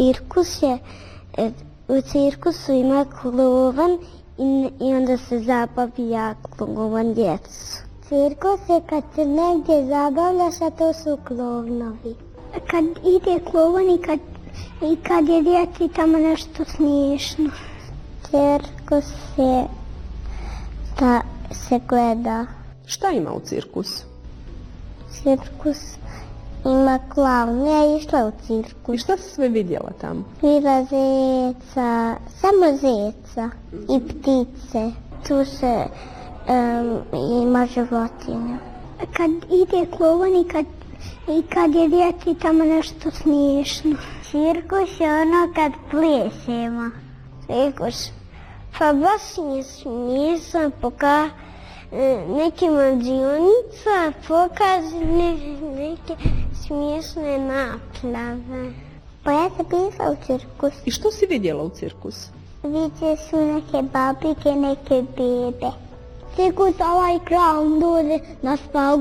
U cirkusu ima klovan i onda se zabavlja klovan djecu. Cirkus je kad se negdje zabavljaš, a to su klovnovi. Kad ide klovan i kad je djeci tamo nešto smiješno. Cirkus je da se gleda. Šta ima u cirkusu? Cirkus ima klaun. Ja išla u cirkus. I šta si sve vidjela tamo? Vidjela zeca, samo zeca i ptice. Tu se ima životinja. Kad ide klovan i kad je djeci tamo nešto smiješno. Cirkus je ono kad plesemo. Cirkus. Pa baš nije smiješno, neke mađionica pokaže neke smiješne naplave. Pa ja sam pisala u cirkus. I što si vidjela u cirkusu? Vidjela su neke babike, neke bebe. Cirkus ovaj klaun dođe na spavu.